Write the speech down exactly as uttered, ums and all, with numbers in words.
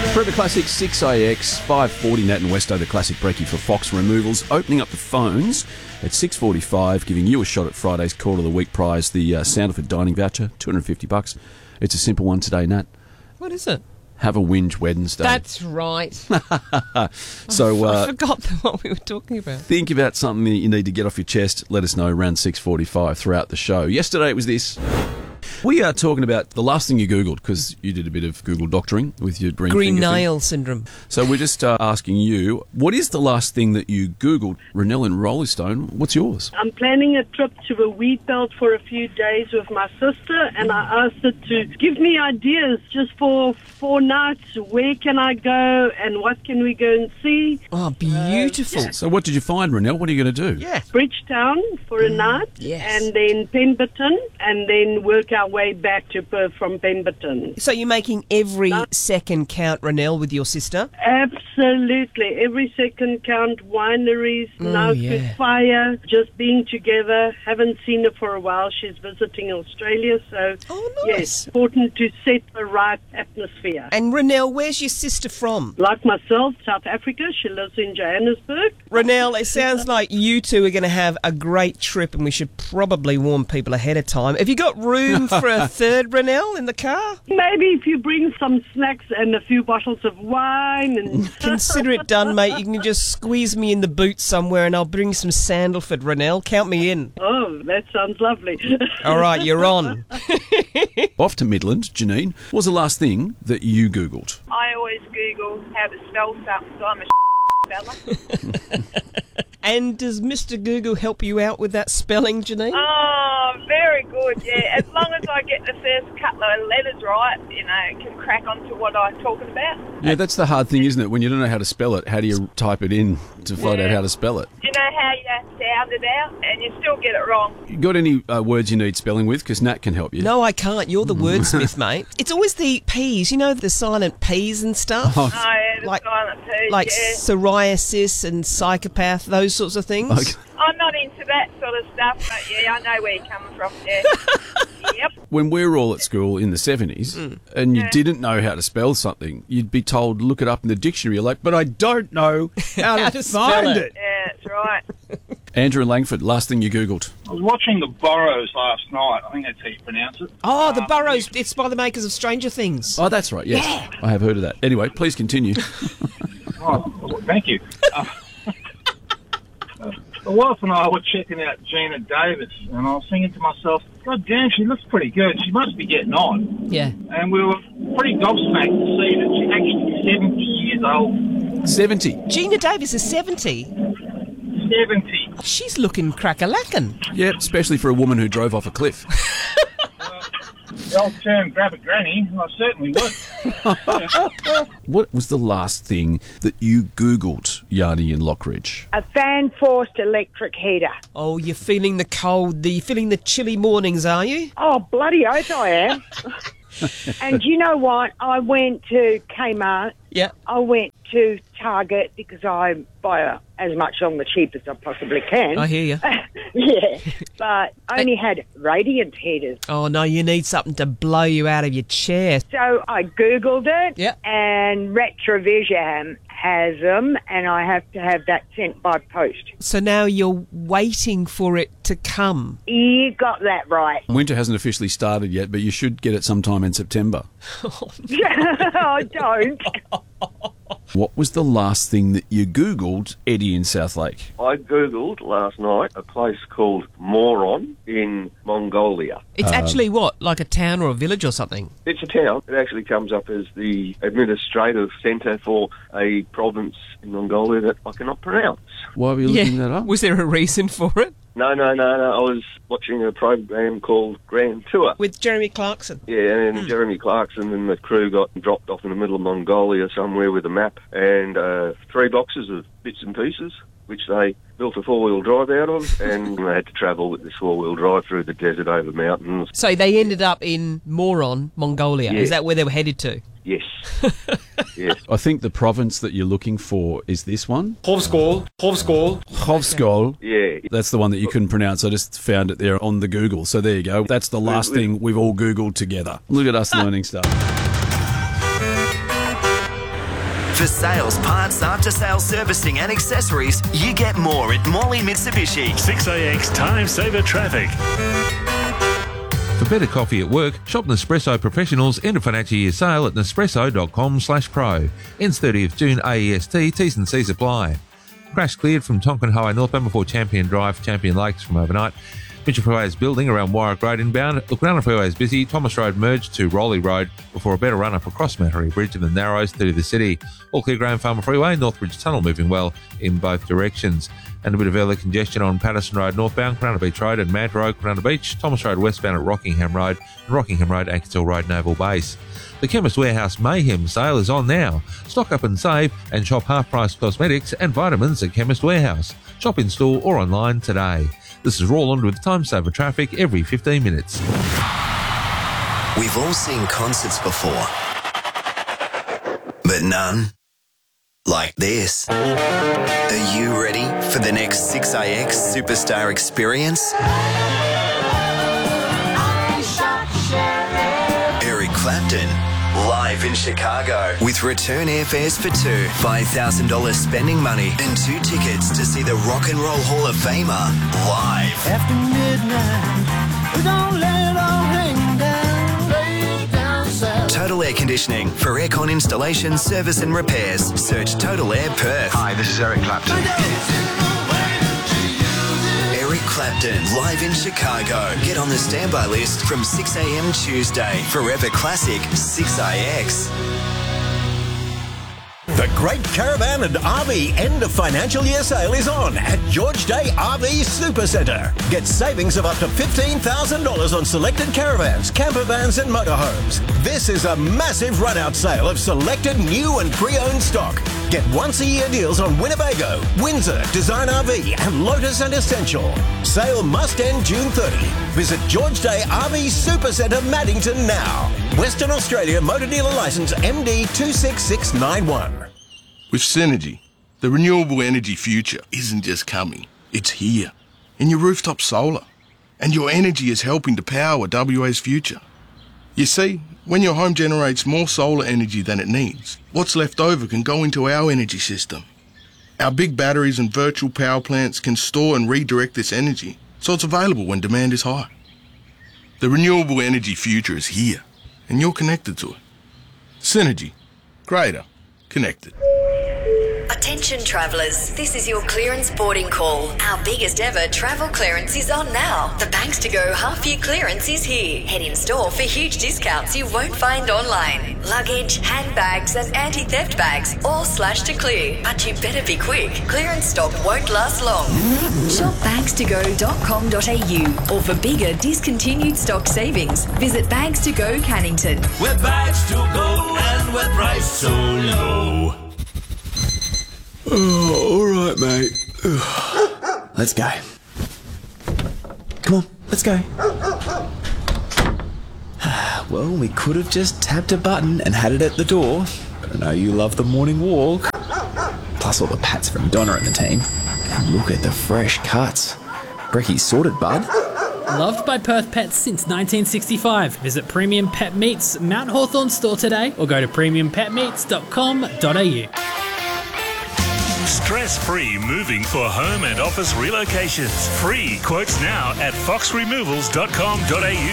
For the Classic six A X, five forty Nat and Westo, the Classic Brekkie for Fox Removals, opening up the phones at six forty-five, giving you a shot at Friday's Call of the Week prize, the uh, Sounderford dining voucher, two hundred fifty bucks. It's a simple one today, Nat. What is it? Have a whinge Wednesday. That's right. so uh, I forgot what we were talking about. Think about something that you need to get off your chest. Let us know around six forty-five throughout the show. Yesterday it was this. We are talking about the last thing you Googled, because you did a bit of Google doctoring with your green, Green finger nail thing. syndrome. So we're just uh, asking you, what is the last thing that you Googled? Renelle in Rollystone, what's yours? I'm planning a trip to a wheat belt for a few days with my sister, and I asked her to give me ideas just for four nights. Where can I go and what can we go and see? Oh, beautiful. Uh, yeah. So what did you find, Renelle? What are you going to do? Yeah. Bridgetown for a night, yes. and then Pemberton, and then work our way back to Perth from Pemberton. So you're making every No. second count, Renelle, with your sister? Absolutely. Every second count, wineries, Oh, no yeah. good fire, just being together. Haven't seen her for a while. She's visiting Australia, so Oh, yes, nice. important to set the right atmosphere. And Renelle, where's your sister from? Like myself, South Africa, she lives in Johannesburg. Renelle, it sounds like you two are going to have a great trip, and we should probably warn people ahead of time. Have you got room for a third Renelle in the car? Maybe if you bring some snacks and a few bottles of wine and... Consider it done, mate. You can just squeeze me in the boot somewhere and I'll bring some Sandalford, Renelle. Count me in. Oh, that sounds lovely. All right, you're on. Off to Midland, Janine. What was the last thing that you Googled? I always Google how to spell something, so I'm a speller. And does Mister Google help you out with that spelling, Janine? Oh, very good, yeah. As long as I get the first couple of letters right, you know, can crack on to what I'm talking about. Yeah, that's the hard thing, isn't it? When you don't know how to spell it, how do you type it in to find out how to spell it? You know how you sound it out, and you still get it wrong. You got any uh, words you need spelling with? Because Nat can help you. No, I can't. You're the wordsmith, mate. It's always the P's, you know, the silent P's and stuff. Oh, Oh, yeah, the Like- silent P, Like yeah. psoriasis and psychopath, those sorts of things. Okay. I'm not into that sort of stuff, but yeah, I know where you're coming from, yeah. Yep. When we were all at school in the seventies and you Yeah. didn't know how to spell something, you'd be told, look it up in the dictionary. You're like, but I don't know how, How to, to spell find it." it. Yeah, that's right. Andrew in Langford, last thing you Googled. I was watching The Burrows last night. I think that's how you pronounce it. Oh, the Um, Burrows. It's by the makers of Stranger Things. Oh, that's right, yes. I have heard of that. Anyway, please continue. Oh, well, thank you. Uh, the wife and I were checking out Gina Davis, and I was thinking to myself, God damn, she looks pretty good. She must be getting on. Yeah. And we were pretty gobsmacked to see that she's actually seventy years old. seventy. Gina Davis is seventy. seventy. She's looking crack-a-lackin'. Yeah, especially for a woman who drove off a cliff. The old term, grab a granny, I certainly would. What was the last thing that you Googled, Yardy in Lockridge? A fan-forced electric heater. Oh, you're feeling the cold, the, you're feeling the chilly mornings, are you? Oh, bloody oath I am. And you know what? I went to Kmart. Yeah. I went to Target because I buy a, as much on the cheap as I possibly can. I hear you. Yeah, but I only had radiant heaters. Oh, no, you need something to blow you out of your chair. So I Googled it, Yep. and Retrovision has them, and I have to have that sent by post. So now you're waiting for it to come. You got that right. Winter hasn't officially started yet, but you should get it sometime in September. I don't. What was the last thing that you Googled, Eddie in Southlake? I Googled last night a place called Moron in Mongolia. It's actually what, like a town or a village or something? It's a town. It actually comes up as the administrative centre for a province in Mongolia that I cannot pronounce. Why were you looking that up? Was there a reason for it? No, no, no, no. I was watching a program called Grand Tour. With Jeremy Clarkson. Yeah, and Jeremy Clarkson and the crew got dropped off in the middle of Mongolia somewhere with a map and uh, three boxes of bits and pieces, which they built a four-wheel drive out of, and they had to travel with this four-wheel drive through the desert over mountains. So they ended up in Moron, Mongolia. Yeah. Is that where they were headed to? Yes. Yes. I think the province that you're looking for is this one. Hovskol, Hovskol. Hovskol. Yeah. That's the one that you couldn't pronounce. I just found it there on the Google. So there you go. That's the last thing we've all Googled together. Look at us learning stuff. For sales, parts, after-sales servicing and accessories, you get more at Morley Mitsubishi. six A X Time Saver Traffic. For better coffee at work, shop Nespresso Professionals end of financial year sale at nespresso.com slash pro. Ends thirtieth June A E S T, T's and C's apply. Crash cleared from Tonkin Highway northbound before Champion Drive, Champion Lakes from overnight. Mitchell Freeway is building around Warwick Road inbound. Lukranna Freeway is busy. Thomas Road merged to Rowley Road before a better run up across Mattery Bridge and the Narrows through the city. All clear Graham Farmer Freeway, Northbridge Tunnel moving well in both directions. And a bit of early congestion on Patterson Road northbound, Corunna Beach Road and Mad Road, Corunna Beach, Thomas Road westbound at Rockingham Road, and Rockingham Road, Ankersall Road, Naval Base. The Chemist Warehouse Mayhem sale is on now. Stock up and save and shop half-price cosmetics and vitamins at Chemist Warehouse. Shop in store or online today. This is Roland with Time Saver Traffic every fifteen minutes. We've all seen concerts before, but none like this. Are you ready for the next six A X Superstar experience? Eric Clapton, live in Chicago, with return airfares for two, five thousand dollars spending money, and two tickets to see the Rock and Roll Hall of Famer live. After midnight, we don't let it all hang down, lay down south. Total Air Conditioning. For aircon installation, service and repairs, search Total Air Perth. Hi, this is Eric Clapton. Eric Clapton, live in Chicago. Get on the standby list from six a.m. Tuesday. Forever Classic, six A X. The Great Caravan and R V End of Financial Year Sale is on at George Day R V Supercentre. Get savings of up to fifteen thousand dollars on selected caravans, camper vans and motorhomes. This is a massive run-out sale of selected new and pre-owned stock. Get once-a-year deals on Winnebago, Windsor, Design R V and Lotus and Essential. Sale must end June thirtieth. Visit George Day R V Supercentre Maddington now. Western Australia Motor Dealer Licence M D two six six nine one. With Synergy, the renewable energy future isn't just coming, it's here. In your rooftop solar. And your energy is helping to power W A's future. You see, when your home generates more solar energy than it needs, what's left over can go into our energy system. Our big batteries and virtual power plants can store and redirect this energy, so it's available when demand is high. The renewable energy future is here, and you're connected to it. Synergy. Greater. Connected. Attention travellers, this is your clearance boarding call. Our biggest ever travel clearance is on now. The Banks to Go half year clearance is here. Head in store for huge discounts you won't find online. Luggage, handbags and anti-theft bags all slashed to clear. But you better be quick. Clearance stock won't last long. Shop banks to go dot com dot a u or for bigger discontinued stock savings, visit Bags to Go Cannington. We're bags to go and we're priced so low. Oh, all right, mate. Let's go. Come on, let's go. Well, we could have just tapped a button and had it at the door, but I know you love the morning walk. Plus all the pats from Donna and the team. And look at the fresh cuts. Brecky's sorted, bud. Loved by Perth Pets since nineteen sixty-five. Visit Premium Pet Meats Mount Hawthorn store today or go to premium pet meats dot com dot a u. Stress-free moving for home and office relocations. Free quotes now at fox removals dot com dot a u.